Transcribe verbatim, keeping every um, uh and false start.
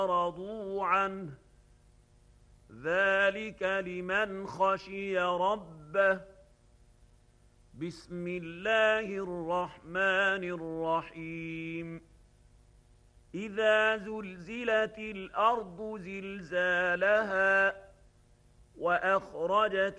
رضوا عنه ذلك لمن خشي ربه. بسم الله الرحمن الرحيم إذا زلزلت الأرض زلزالها وأخرجت